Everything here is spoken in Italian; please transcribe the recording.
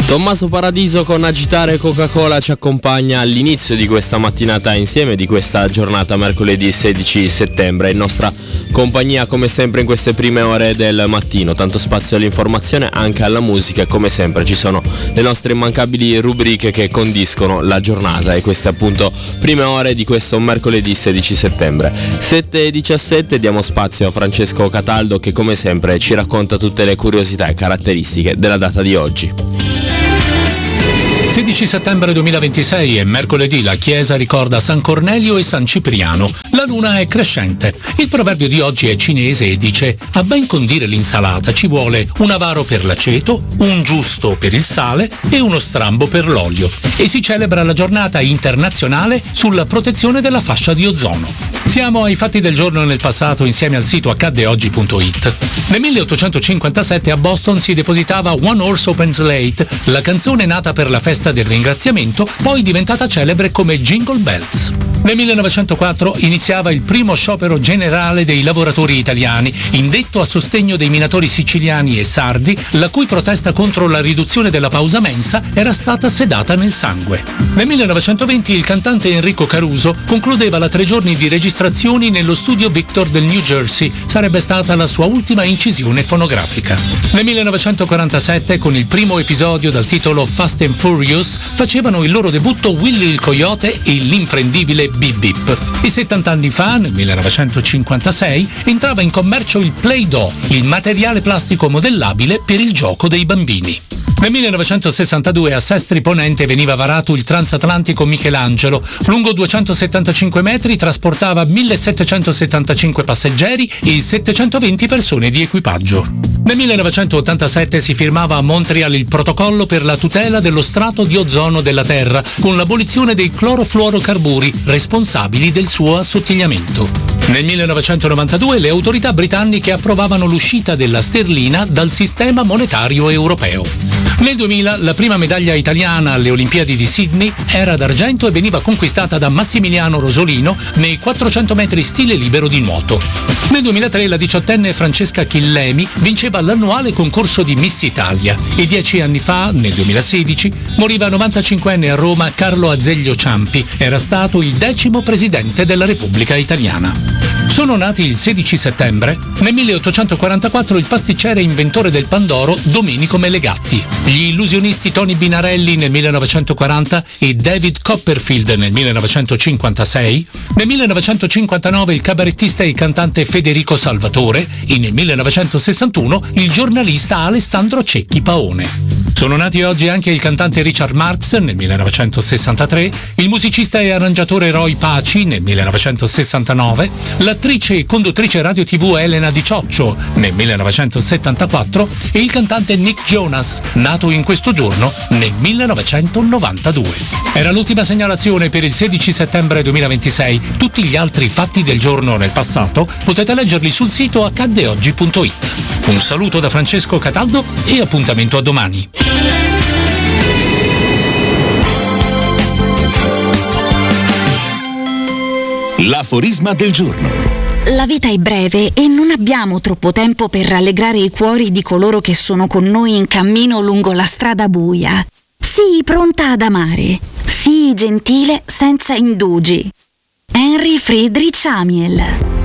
Tommaso Paradiso con Agitare Coca-Cola ci accompagna all'inizio di questa mattinata insieme, di questa giornata mercoledì 16 settembre. In nostra compagnia come sempre in queste prime ore del mattino, tanto spazio all'informazione, anche alla musica, e come sempre ci sono le nostre immancabili rubriche che condiscono la giornata, e queste appunto prime ore di questo mercoledì 16 settembre. 7:17 diamo spazio a Francesco Cataldo che come sempre ci racconta tutte le curiosità e caratteristiche della data di oggi. 16 settembre 2026 è mercoledì, la Chiesa ricorda San Cornelio e San Cipriano. La luna è crescente. Il proverbio di oggi è cinese e dice: a ben condire l'insalata ci vuole un avaro per l'aceto, un giusto per il sale e uno strambo per l'olio. E si celebra la giornata internazionale sulla protezione della fascia di ozono. Siamo ai fatti del giorno nel passato insieme al sito accaddeoggi.it. Nel 1857 a Boston si depositava One Horse Open Slate, la canzone nata per la festa del ringraziamento, poi diventata celebre come Jingle Bells. Nel 1904 iniziava il primo sciopero generale dei lavoratori italiani, indetto a sostegno dei minatori siciliani e sardi, la cui protesta contro la riduzione della pausa mensa era stata sedata nel sangue. Nel 1920 il cantante Enrico Caruso concludeva la 3 giorni di registrazioni nello studio Victor del New Jersey. Sarebbe stata la sua ultima incisione fonografica. Nel 1947, con il primo episodio dal titolo Fast and Furious, facevano il loro debutto Willy il Coyote e l'imprendibile Bip Bip. E 70 anni fa, nel 1956, entrava in commercio il Play-Doh, il materiale plastico modellabile per il gioco dei bambini. Nel 1962 a Sestri Ponente veniva varato il transatlantico Michelangelo. Lungo 275 metri, trasportava 1775 passeggeri e 720 persone di equipaggio. Nel 1987 si firmava a Montreal il protocollo per la tutela dello strato di ozono della Terra, con l'abolizione dei clorofluorocarburi responsabili del suo assottigliamento. Nel 1992 le autorità britanniche approvavano l'uscita della sterlina dal sistema monetario europeo. Nel 2000 la prima medaglia italiana alle Olimpiadi di Sydney era d'argento e veniva conquistata da Massimiliano Rosolino nei 400 metri stile libero di nuoto. Nel 2003 la 18enne Francesca Chillemi vinceva l'annuale concorso di Miss Italia e 10 anni fa, nel 2016, moriva 95enne a Roma Carlo Azeglio Ciampi. Era stato il 10° presidente della Repubblica Italiana. Sono nati il 16 settembre. Nel 1844 il pasticcere e inventore del Pandoro Domenico Melegatti, gli illusionisti Tony Binarelli nel 1940 e David Copperfield nel 1956, nel 1959 il cabarettista e cantante Federico Salvatore e nel 1961 il giornalista Alessandro Cecchi Paone. Sono nati oggi anche il cantante Richard Marx nel 1963, il musicista e arrangiatore Roy Paci nel 1969, l'attrice e conduttrice radio TV Elena Di Cioccio nel 1974 e il cantante Nick Jonas, nato in questo giorno nel 1992. Era l'ultima segnalazione per il 16 settembre 2026. Tutti gli altri fatti del giorno nel passato potete leggerli sul sito accaddeoggi.it. Un saluto da Francesco Cataldo e appuntamento a domani. L'aforisma del giorno. La vita è breve e non abbiamo troppo tempo per rallegrare i cuori di coloro che sono con noi in cammino lungo la strada buia. Sii pronta ad amare, sii gentile senza indugi. Henry Friedrich Amiel.